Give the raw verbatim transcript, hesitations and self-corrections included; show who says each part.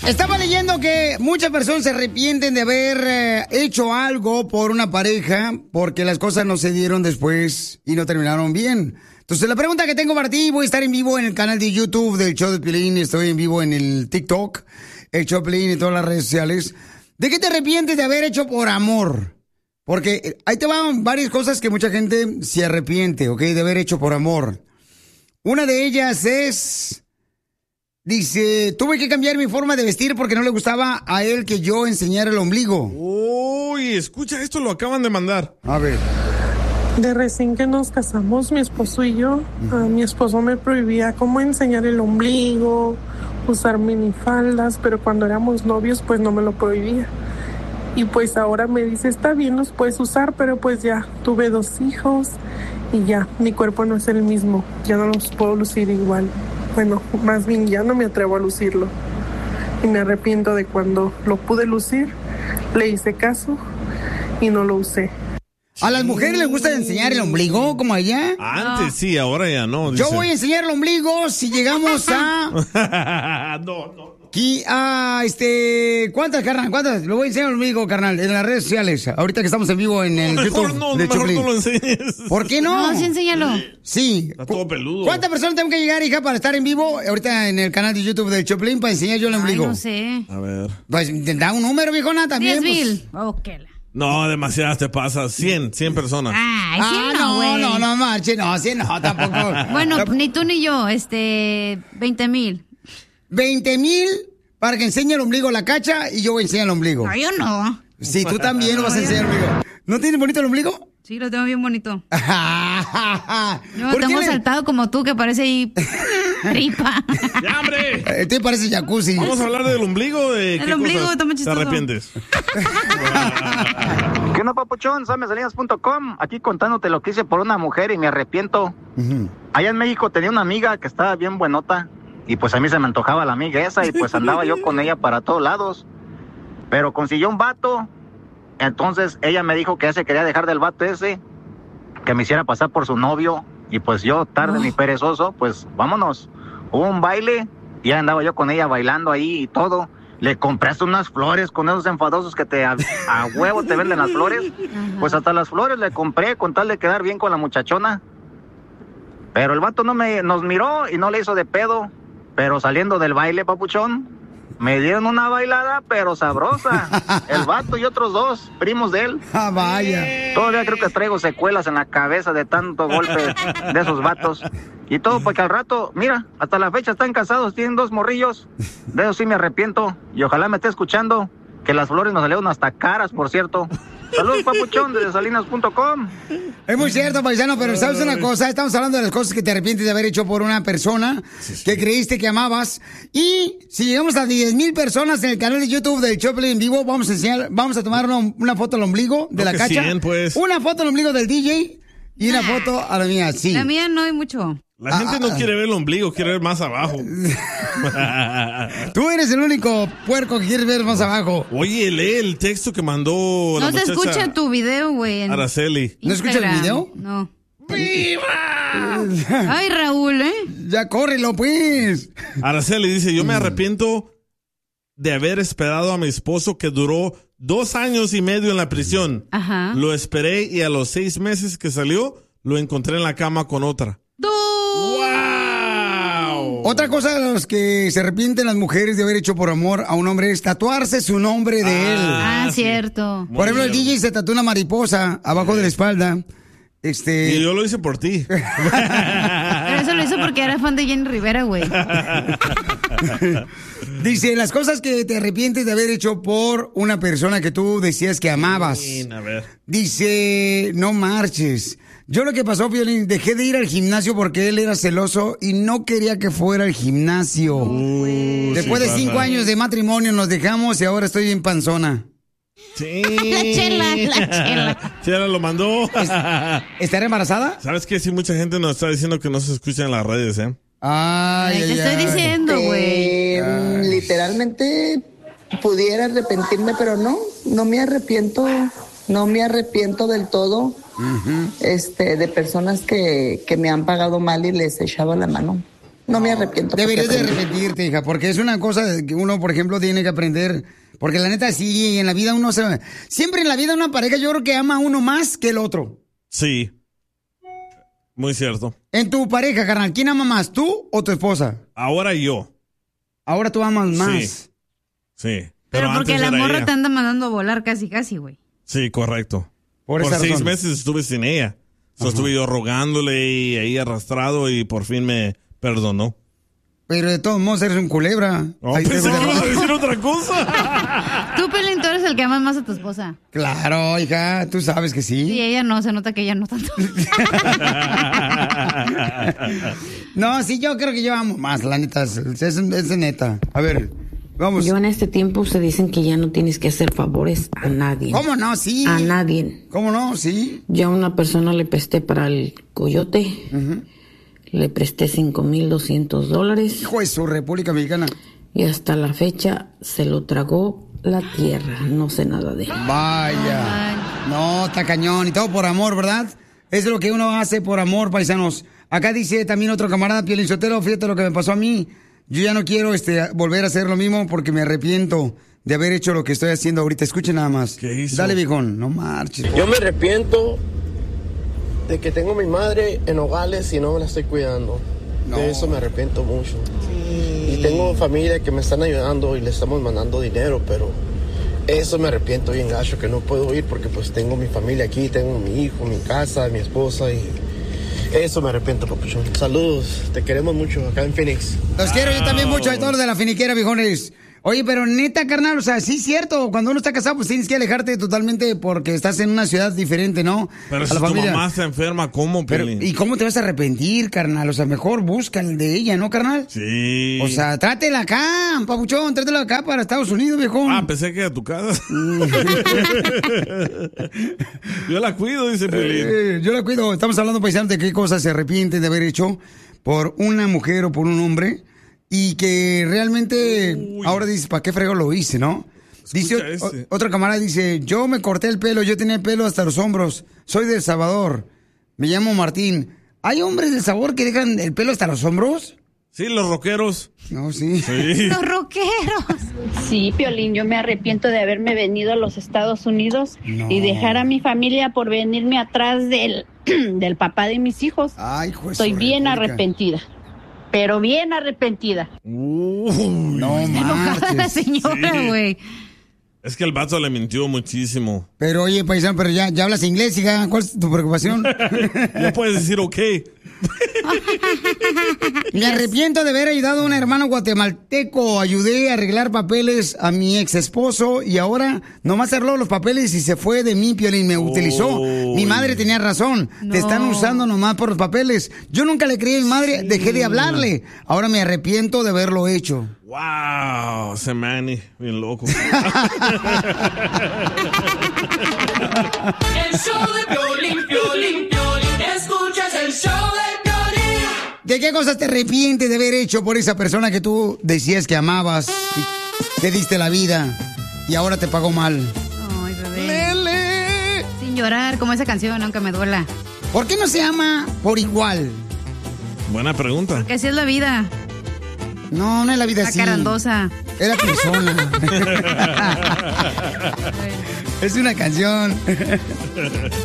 Speaker 1: Estaba leyendo que muchas personas se arrepienten de haber eh, hecho algo por una pareja porque las cosas no se dieron después y no terminaron bien. Entonces, la pregunta que tengo para ti, voy a estar en vivo en el canal de YouTube del Show de Piolín, estoy en vivo en el TikTok, el Show de Piolín y todas las redes sociales. ¿De qué te arrepientes de haber hecho por amor? Porque ahí te van varias cosas que mucha gente se arrepiente, ¿ok? De haber hecho por amor. Una de ellas es... Dice, tuve que cambiar mi forma de vestir porque no le gustaba a él que yo enseñara el ombligo.
Speaker 2: Uy, escucha, esto lo acaban de mandar.
Speaker 1: A ver.
Speaker 3: De recién que nos casamos, mi esposo y yo, a mi esposo me prohibía cómo enseñar el ombligo, usar minifaldas, pero cuando éramos novios, pues no me lo prohibía. Y pues ahora me dice, está bien, los puedes usar, pero pues ya tuve dos hijos y ya, mi cuerpo no es el mismo, ya no los puedo lucir igual. Bueno, más bien ya no me atrevo a lucirlo. Y me arrepiento de cuando lo pude lucir, le hice caso y no lo usé.
Speaker 1: ¿A las mujeres les gusta enseñar el ombligo como a ella?
Speaker 2: Antes no. Sí, ahora ya no.
Speaker 1: Dice. Yo voy a enseñar el ombligo si llegamos a...
Speaker 2: no, no.
Speaker 1: Aquí, a este... ¿Cuántas, carnal? ¿Cuántas? Lo voy a enseñar el ombligo, carnal, en las redes sociales. Ahorita que estamos en vivo en el
Speaker 2: no, mejor
Speaker 1: YouTube.
Speaker 2: No,
Speaker 1: de
Speaker 2: mejor
Speaker 1: Choplin.
Speaker 2: no lo enseñes.
Speaker 1: ¿Por qué no?
Speaker 4: No, sí, enséñalo.
Speaker 1: Sí.
Speaker 2: Está todo peludo.
Speaker 1: ¿Cuántas personas tengo que llegar, hija, para estar en vivo ahorita en el canal de YouTube de Choplin para enseñar yo el ombligo?
Speaker 4: Ay, no sé.
Speaker 2: A ver.
Speaker 1: Pues, da un número, viejona, también.
Speaker 4: diez mil.
Speaker 1: Pues...
Speaker 4: Ok.
Speaker 2: No, demasiadas te pasa. cien, cien personas.
Speaker 4: Ay, cien
Speaker 1: ah,
Speaker 4: no, güey.
Speaker 1: no, no, no, marche, no, cien no, tampoco.
Speaker 4: Bueno, ni tú ni yo, este, veinte mil.
Speaker 1: veinte mil para que enseñe el ombligo a la Cacha y yo voy a enseñar el ombligo.
Speaker 4: No, yo no.
Speaker 1: Sí, tú también lo vas a enseñar el ombligo. ¿No tienes bonito el ombligo?
Speaker 4: Sí, lo tengo bien bonito. Yo
Speaker 1: ¿Por
Speaker 4: tengo
Speaker 1: qué le-
Speaker 4: saltado como tú, que parece ahí ripa.
Speaker 2: ¡Ya, hombre!
Speaker 1: Eh, te parece jacuzzi.
Speaker 2: Vamos a hablar del ombligo. ¿De
Speaker 4: El
Speaker 2: qué
Speaker 4: ombligo
Speaker 2: cosas
Speaker 4: está muy
Speaker 2: te
Speaker 4: chistoso.
Speaker 2: arrepientes?
Speaker 5: ¿Qué onda, papuchón? Soy Mesalinas punto com, aquí contándote lo que hice por una mujer y me arrepiento.
Speaker 1: Ujú.
Speaker 5: Allá en México tenía una amiga que estaba bien buenota y pues a mí se me antojaba la amiga esa y pues andaba yo con ella para todos lados. Pero consiguió un vato, entonces ella me dijo que ya se quería dejar del vato ese, que me hiciera pasar por su novio y pues yo, tarde ni perezoso, pues vámonos. Hubo un baile y ya andaba yo con ella bailando ahí y todo. Le compraste unas flores con esos enfadosos que te a, a huevo te venden las flores. Pues hasta las flores le compré con tal de quedar bien con la muchachona. Pero el vato no me, nos miró y no le hizo de pedo. Pero saliendo del baile, papuchón, me dieron una bailada, pero sabrosa. El vato y otros dos, primos de él.
Speaker 1: Ah, vaya.
Speaker 5: Todavía creo que traigo secuelas en la cabeza de tanto golpe de esos vatos. Y todo porque al rato, mira, hasta la fecha están casados, tienen dos morrillos. De eso sí me arrepiento. Y ojalá me esté escuchando, que las flores nos salieron hasta caras, por cierto. Saludos, papuchón, desde salinas punto com.
Speaker 1: Es muy cierto, paisano, pero ¿sabes una cosa? Estamos hablando de las cosas que te arrepientes de haber hecho por una persona que creíste que amabas. Y si llegamos a diez mil personas en el canal de YouTube del Choplin en vivo, vamos a enseñar, vamos a tomar una, una foto al ombligo de
Speaker 2: No,
Speaker 1: la
Speaker 2: que
Speaker 1: Cacha.
Speaker 2: cien, pues.
Speaker 1: Una foto al ombligo del D J y una
Speaker 4: Ah.
Speaker 1: foto a la mía, sí.
Speaker 4: La mía no hay mucho.
Speaker 2: La gente no quiere ver el ombligo, quiere ver más abajo.
Speaker 1: Tú eres el único puerco que quieres ver más abajo.
Speaker 2: Oye, lee el texto que mandó la
Speaker 4: No se
Speaker 2: muchacha
Speaker 4: escucha tu video, güey. en
Speaker 2: Araceli.
Speaker 1: ¿No escuchas el
Speaker 4: Instagram.
Speaker 1: video?
Speaker 4: No.
Speaker 2: ¡Viva!
Speaker 4: Ay, Raúl, ¿eh?
Speaker 1: Ya córrelo, pues.
Speaker 2: Araceli dice, yo me arrepiento de haber esperado a mi esposo que duró dos años y medio en la prisión.
Speaker 4: Ajá.
Speaker 2: Lo esperé y a los seis meses que salió, lo encontré en la cama con otra.
Speaker 4: ¡Tú!
Speaker 2: ¡Wow!
Speaker 1: Otra cosa de los que se arrepienten las mujeres de haber hecho por amor a un hombre es tatuarse su nombre de él.
Speaker 4: Ah,
Speaker 2: sí.
Speaker 4: cierto.
Speaker 1: Por ejemplo, el
Speaker 2: Muy
Speaker 1: D J se tatuó una mariposa abajo de la espalda. Este.
Speaker 2: Y yo lo hice por ti.
Speaker 4: Pero eso lo hizo porque era fan de Jenny Rivera, güey.
Speaker 1: Dice, las cosas que te arrepientes de haber hecho por una persona que tú decías que amabas.
Speaker 2: A ver.
Speaker 1: Dice, no marches. Yo lo que pasó, Piolín, dejé de ir al gimnasio porque él era celoso y no quería que fuera al gimnasio.
Speaker 2: Uh,
Speaker 1: Después
Speaker 2: sí
Speaker 1: de cinco
Speaker 2: pasa.
Speaker 1: años de matrimonio nos dejamos y ahora estoy en panzona.
Speaker 2: Sí.
Speaker 4: La chela, la chela.
Speaker 2: Chela lo mandó.
Speaker 1: ¿Estará embarazada?
Speaker 2: ¿Sabes qué? Sí, mucha gente nos está diciendo que no se escucha en las redes, ¿eh?
Speaker 1: Ay,
Speaker 4: Ay, te
Speaker 1: ay,
Speaker 4: estoy
Speaker 1: ay.
Speaker 4: diciendo, güey.
Speaker 6: Eh, literalmente pudiera arrepentirme, pero no, no me arrepiento, no me arrepiento del todo.
Speaker 1: Ujú.
Speaker 6: Este, de personas que, que me han pagado mal y les echaba la mano. No me arrepiento.
Speaker 1: Deberías de
Speaker 6: porque aprendí.
Speaker 1: arrepentirte, hija, porque es una cosa que uno, por ejemplo, tiene que aprender. Porque la neta, sí, en la vida uno se... Siempre en la vida una pareja yo creo que ama a uno más que el otro.
Speaker 2: Sí. Muy cierto.
Speaker 1: En tu pareja, carnal, ¿quién ama más, tú o tu esposa?
Speaker 2: Ahora yo.
Speaker 1: Ahora tú amas más.
Speaker 2: Sí. Sí.
Speaker 4: Pero, porque
Speaker 2: antes
Speaker 4: la
Speaker 2: era
Speaker 4: morra
Speaker 2: ella.
Speaker 4: te anda mandando a volar casi, casi, güey.
Speaker 2: Sí, correcto.
Speaker 1: Por
Speaker 2: Por,
Speaker 1: esa
Speaker 2: seis
Speaker 1: razón.
Speaker 2: meses estuve sin ella. So, estuve yo rogándole y ahí arrastrado y por fin me perdonó.
Speaker 1: Pero de todos modos eres un culebra.
Speaker 2: Oh,
Speaker 1: Ahí
Speaker 2: pensé
Speaker 1: te-
Speaker 2: que iba a decir otra cosa.
Speaker 4: Tú, Pelín, tú eres el que amas más a tu esposa.
Speaker 1: Claro, hija, tú sabes que sí.
Speaker 4: Sí, ella no, se nota que ella no tanto.
Speaker 1: No, sí, yo creo que yo amo más, la neta, es, es, es neta. A ver, vamos.
Speaker 7: Yo en este tiempo se dicen que ya no tienes que hacer favores a nadie.
Speaker 1: ¿Cómo no? Sí.
Speaker 7: A nadie.
Speaker 1: ¿Cómo no? Sí.
Speaker 7: Yo a una persona le presté para el coyote. Le presté cinco mil doscientos dólares.
Speaker 1: Hijo de su República Mexicana.
Speaker 7: Y hasta la fecha se lo tragó la tierra. No sé nada de él.
Speaker 1: Vaya. No, está cañón. Y todo por amor, ¿verdad? Es lo que uno hace por amor, paisanos. Acá dice también otro camarada, Piolín Sotelo, fíjate lo que me pasó a mí. Yo ya no quiero este, volver a hacer lo mismo porque me arrepiento de haber hecho lo que estoy haciendo ahorita. Escuchen nada más.
Speaker 2: ¿Qué hizo?
Speaker 1: Dale, viejón. No marches.
Speaker 8: Yo me arrepiento de que tengo a mi madre en Nogales y no me la estoy cuidando.
Speaker 1: No.
Speaker 8: De eso me arrepiento mucho. Y tengo familia que me están ayudando y le estamos mandando dinero, pero eso me arrepiento bien gacho, que no puedo ir porque pues tengo mi familia aquí, tengo mi hijo, mi casa, mi esposa y eso me arrepiento, papuchón. Saludos, te queremos mucho acá en Phoenix.
Speaker 1: Los quiero yo también mucho a todos los de la finiquera, viejones. Oye, pero neta, carnal, o sea, sí es cierto, cuando uno está casado, pues tienes que alejarte totalmente porque estás en una ciudad diferente, ¿no?
Speaker 2: Pero
Speaker 1: A
Speaker 2: si
Speaker 1: la
Speaker 2: tu
Speaker 1: familia.
Speaker 2: mamá está enferma, ¿cómo,
Speaker 1: Pero,
Speaker 2: Piolín?
Speaker 1: ¿y cómo te vas a arrepentir, carnal? O sea, mejor busca el de ella, ¿no, carnal?
Speaker 2: Sí.
Speaker 1: O sea, trátela acá, papuchón, trátela acá para Estados Unidos, viejón.
Speaker 2: Ah, pensé que a tu casa. Yo la cuido, dice Piolín.
Speaker 1: Eh, yo la cuido. Estamos hablando, paisanos, de qué cosas se arrepienten de haber hecho por una mujer o por un hombre y que realmente
Speaker 2: Uy.
Speaker 1: ahora dices, ¿para qué frego lo hice, no? Dice
Speaker 2: Escucha
Speaker 1: o-
Speaker 2: este.
Speaker 1: otra camarada, dice, yo me corté el pelo, yo tenía el pelo hasta los hombros, soy de El Salvador, me llamo Martín. ¿Hay hombres del sabor que dejan el pelo hasta los hombros?
Speaker 2: Sí, los rockeros.
Speaker 1: No, sí.
Speaker 2: Sí.
Speaker 4: Los rockeros.
Speaker 9: Sí, Piolín, yo me arrepiento de haberme venido a los Estados Unidos
Speaker 1: No.
Speaker 9: y dejar a mi familia por venirme atrás del, del papá de mis hijos.
Speaker 1: Ay, hijo de
Speaker 9: Estoy
Speaker 1: su
Speaker 9: bien
Speaker 1: república.
Speaker 9: arrepentida, pero bien arrepentida.
Speaker 1: No
Speaker 4: Enojada la
Speaker 1: marches.
Speaker 4: señora,
Speaker 2: Sí.
Speaker 4: güey.
Speaker 2: Es que el vato le mintió muchísimo.
Speaker 1: Pero oye, paisano, pero ya, ya hablas inglés, hija. ¿Cuál es tu preocupación?
Speaker 2: Ya puedes decir ok.
Speaker 1: Me arrepiento de haber ayudado a un hermano guatemalteco. Ayudé a arreglar papeles a mi ex esposo y ahora nomás arregló los papeles y se fue de mí, Piolín. Me utilizó. Mi madre tenía razón.
Speaker 4: No.
Speaker 1: Te están usando nomás por los papeles. Yo nunca le creí a mi madre, dejé de hablarle. Ahora me arrepiento de haberlo hecho.
Speaker 2: Wow, ese Manny, bien loco.
Speaker 10: El show de Piolín, Piolín, Piolín. Escuchas el show de Piolín.
Speaker 1: ¿De qué cosas te arrepientes de haber hecho por esa persona que tú decías que amabas y te diste la vida y ahora te pagó mal?
Speaker 4: Ay, bebé. Sin llorar, como esa canción, aunque me duela.
Speaker 1: ¿Por qué no se ama por igual?
Speaker 2: Buena pregunta.
Speaker 4: Que así es la vida.
Speaker 1: No, no es la vida
Speaker 4: La
Speaker 1: así.
Speaker 4: carandosa.
Speaker 1: Es la persona. Es una canción.